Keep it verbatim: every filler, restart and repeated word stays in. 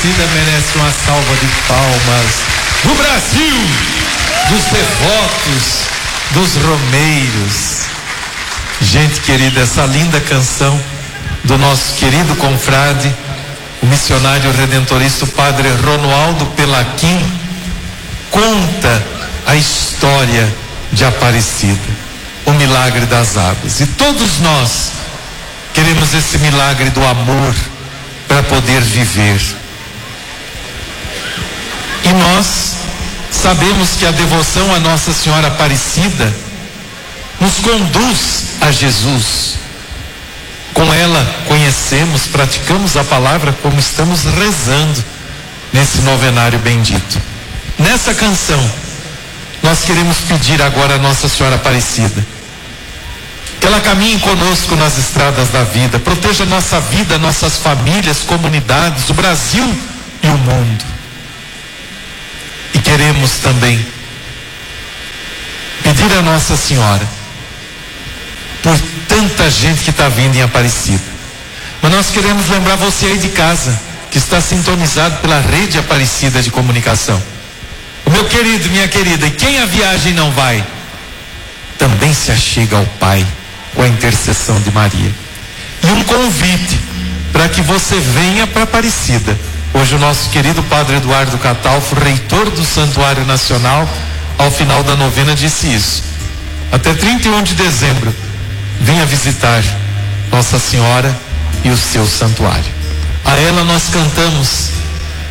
Aparecida merece uma salva de palmas do Brasil, dos devotos, dos romeiros. Gente querida, essa linda canção do nosso querido confrade, o missionário redentorista, o padre Romualdo Pelaquim, conta a história de Aparecida, o milagre das águas. E todos nós queremos esse milagre do amor para poder viver. E nós sabemos que a devoção a Nossa Senhora Aparecida nos conduz a Jesus. Com ela conhecemos, praticamos a palavra como estamos rezando nesse novenário bendito. Nessa canção, nós queremos pedir agora a Nossa Senhora Aparecida que ela caminhe conosco nas estradas da vida, proteja nossa vida, nossas famílias, comunidades, o Brasil e o mundo. E queremos também pedir a Nossa Senhora por tanta gente que está vindo em Aparecida. Mas nós queremos lembrar você aí de casa, que está sintonizado pela rede Aparecida de comunicação. O meu querido, minha querida, e quem a viagem não vai, também se achega ao Pai com a intercessão de Maria. E um convite para que você venha para Aparecida. Hoje o nosso querido Padre Eduardo Catalfo, reitor do Santuário Nacional, ao final da novena disse isso. Até trinta e um de dezembro, venha visitar Nossa Senhora e o seu santuário. A ela nós cantamos